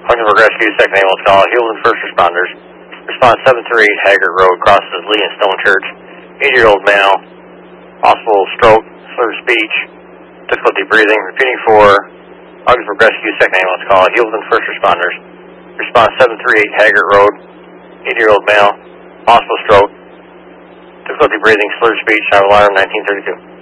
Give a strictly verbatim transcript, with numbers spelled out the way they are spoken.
Ogdenburg Rescue, second ambulance call, Hewland first responders. Response seven three eight Haggard Road, crosses Lee and Stone Church. eighty-year-old male, possible stroke, slurred speech, difficulty breathing. Repeating for Ogdenburg Rescue, second ambulance call, Hewland first responders. Response seven three eight Haggard Road, eighty-year-old male, possible stroke, difficulty breathing, slurred speech, high alarm nineteen thirty-two.